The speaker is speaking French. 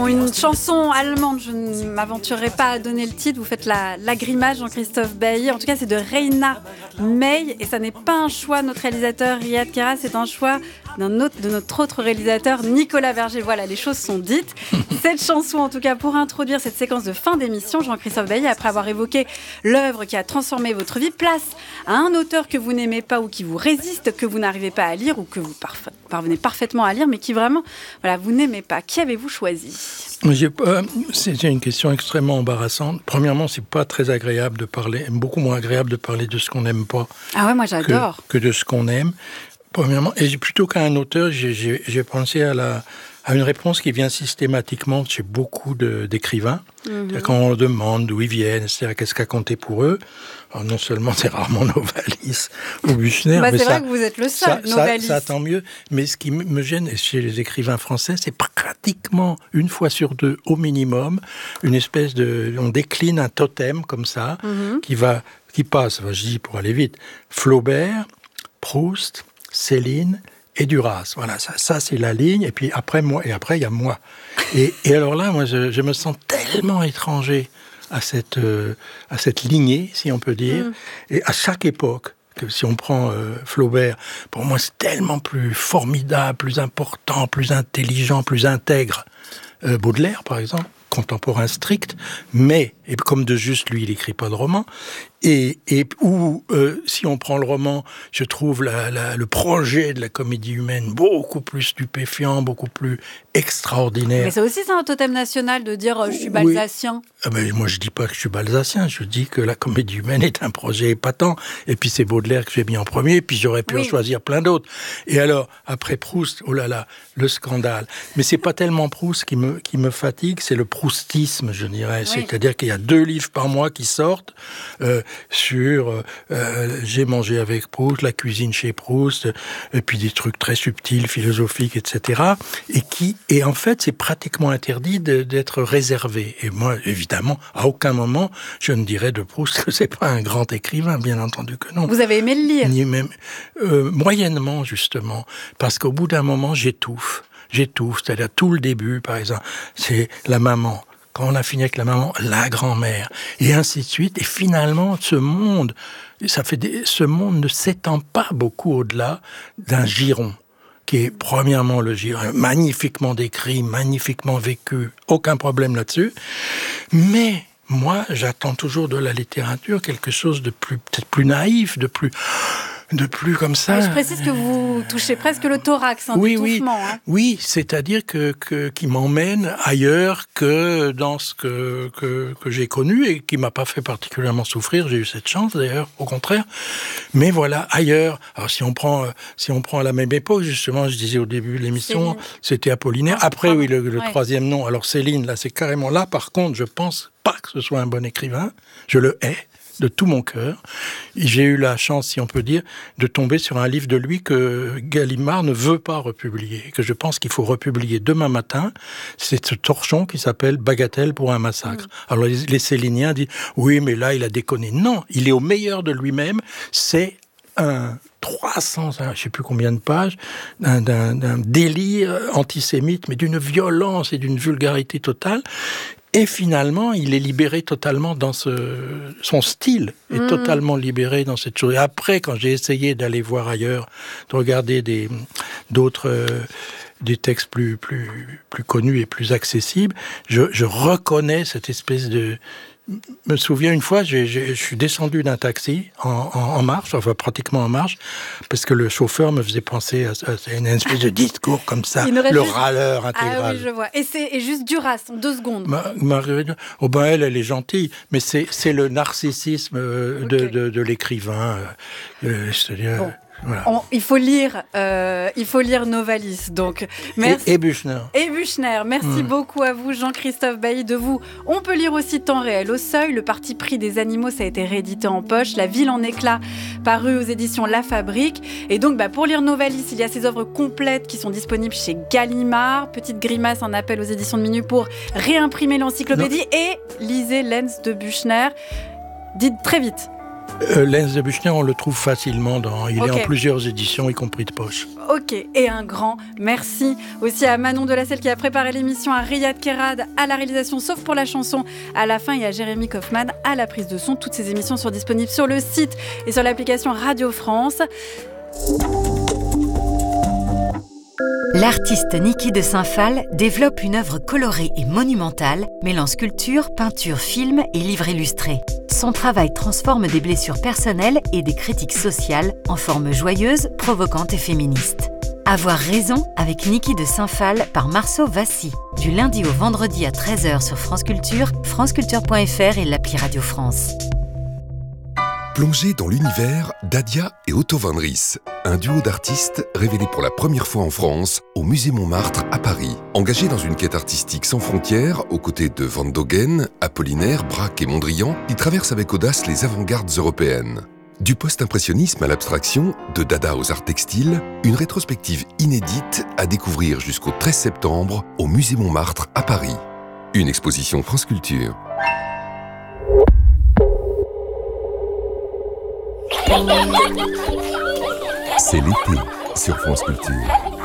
Une chanson allemande, je ne m'aventurerai pas à donner le titre, vous faites la grimace Jean-Christophe Bailly, en tout cas c'est de Reina May et ça n'est pas un choix de notre réalisateur Riyad Kera, c'est un choix de notre autre réalisateur Nicolas Verger. Voilà, les choses sont dites. Cette chanson en tout cas pour introduire cette séquence de fin d'émission, Jean-Christophe Bailly, après avoir évoqué l'œuvre qui a transformé votre vie, place à un auteur que vous n'aimez pas ou qui vous résiste, que vous n'arrivez pas à lire ou que vous parvenez parfaitement à lire mais qui vraiment, voilà, vous n'aimez pas. Qui avez-vous choisi ? C'est une question extrêmement embarrassante. Premièrement, c'est pas très agréable de parler, beaucoup moins agréable de parler de ce qu'on n'aime pas. Ah ouais, moi j'adore. Que de ce qu'on aime. Premièrement, et plutôt qu'à un auteur, j'ai pensé à une réponse qui vient systématiquement chez beaucoup d'écrivains. Mm-hmm. Quand on leur demande d'où ils viennent, c'est-à-dire qu'est-ce qu'a compté pour eux. Alors non seulement c'est rarement Novalis ou Büchner, mais c'est vrai que vous êtes le seul, Novalis. Ça tant mieux. Mais ce qui me gêne chez les écrivains français, c'est pratiquement une fois sur deux, au minimum, une espèce on décline un totem comme ça, qui passe, je dis pour aller vite, Flaubert, Proust, Céline et Duras. Voilà, ça c'est la ligne. Et puis après moi, et après il y a moi. Et alors là, moi, je me sens tellement étranger à cette lignée, si on peut dire. Et à chaque époque, que si on prend Flaubert, pour moi c'est tellement plus formidable, plus important, plus intelligent, plus intègre. Baudelaire, par exemple, contemporain strict, mais, et comme de juste, lui, il n'écrit pas de roman, si on prend le roman, je trouve le projet de la comédie humaine beaucoup plus stupéfiant, beaucoup plus extraordinaire. Mais c'est aussi un totem national de dire je suis balsacien. Oui. Mais moi je dis pas que je suis balsacien, je dis que la comédie humaine est un projet épatant. Et puis c'est Baudelaire que j'ai mis en premier, et puis j'aurais pu en choisir plein d'autres. Et alors après Proust, oh là là, le scandale. Mais c'est pas tellement Proust qui me fatigue, c'est le proustisme, je dirais. Oui. C'est-à-dire qu'il y a 2 livres par mois qui sortent. Sur J'ai mangé avec Proust, la cuisine chez Proust, et puis des trucs très subtils, philosophiques, etc. Et en fait, c'est pratiquement interdit d'être réservé. Et moi, évidemment, à aucun moment, je ne dirais de Proust que c'est pas un grand écrivain, bien entendu que non. Vous avez aimé le lire ? Ni même, moyennement, justement, parce qu'au bout d'un moment, j'étouffe, c'est-à-dire tout le début, par exemple, c'est la maman. Quand on a fini avec la maman, la grand-mère, et ainsi de suite. Et finalement, ce monde ne s'étend pas beaucoup au-delà d'un giron, qui est premièrement le giron, magnifiquement décrit, magnifiquement vécu, aucun problème là-dessus. Mais moi, j'attends toujours de la littérature quelque chose de peut-être plus naïf, de plus comme ça. Je précise que vous touchez presque le thorax, d'étouffement. Oui, c'est-à-dire qui m'emmène ailleurs que dans ce que j'ai connu et qui m'a pas fait particulièrement souffrir. J'ai eu cette chance d'ailleurs, au contraire. Mais voilà, ailleurs. Alors si on prend à la même époque, justement, je disais au début de l'émission, c'était Apollinaire. Après, le troisième nom. Alors Céline, là, c'est carrément là. Par contre, je pense pas que ce soit un bon écrivain. Je le hais de tout mon cœur. J'ai eu la chance, si on peut dire, de tomber sur un livre de lui que Gallimard ne veut pas republier, que je pense qu'il faut republier demain matin. C'est ce torchon qui s'appelle Bagatelle pour un massacre. Alors les Céliniens disent « Oui, mais là, il a déconné ». Non, il est au meilleur de lui-même. C'est un 300, je ne sais plus combien de pages, d'un délire antisémite, mais d'une violence et d'une vulgarité totale. Et finalement, il est libéré totalement dans son style est totalement libéré dans cette chose. Et après, quand j'ai essayé d'aller voir ailleurs, de regarder des textes plus connus et plus accessibles, je reconnais cette espèce de... Je me souviens une fois, je suis descendu d'un taxi en marche, enfin pratiquement en marche, parce que le chauffeur me faisait penser à une espèce de discours comme ça, le râleur intégral. Ah oui, je vois. Et juste Duras, en 2 secondes. Elle est gentille, mais c'est le narcissisme de l'écrivain. C'est-à-dire... Bon. Voilà. Il faut lire Novalis. Donc, merci. Et Büchner. Merci beaucoup à vous, Jean-Christophe Bailly. De vous, on peut lire aussi Temps réel au seuil. Le parti pris des animaux, ça a été réédité en poche. La ville en éclats, paru aux éditions La Fabrique. Et donc, pour lire Novalis, il y a ses œuvres complètes qui sont disponibles chez Gallimard. Petite grimace, un appel aux éditions de Minuit pour réimprimer l'encyclopédie. Et lisez Lenz de Büchner. Dites très vite. L'Ens de Buchner, on le trouve facilement. Il est en plusieurs éditions, y compris de poche. Ok, et un grand merci aussi à Manon Delacelle qui a préparé l'émission, à Riyad Kerad à la réalisation, sauf pour la chanson à la fin, et à Jérémy Kaufmann à la prise de son. Toutes ces émissions sont disponibles sur le site et sur l'application Radio France. L'artiste Niki de Saint-Phal développe une œuvre colorée et monumentale, mêlant sculpture, peinture, film et livre illustré. Son travail transforme des blessures personnelles et des critiques sociales en formes joyeuses, provocantes et féministes. Avoir raison avec Niki de Saint-Phal par Marceau Vassy. Du lundi au vendredi à 13h sur France Culture, franceculture.fr et l'appli Radio France. Plongez dans l'univers d'Adia et Otto van Ries, un duo d'artistes révélé pour la première fois en France au Musée Montmartre à Paris. Engagés dans une quête artistique sans frontières, aux côtés de Van Dogen, Apollinaire, Braque et Mondrian, ils traversent avec audace les avant-gardes européennes. Du post-impressionnisme à l'abstraction, de Dada aux arts textiles, une rétrospective inédite à découvrir jusqu'au 13 septembre au Musée Montmartre à Paris. Une exposition France Culture. C'est l'été sur France Culture.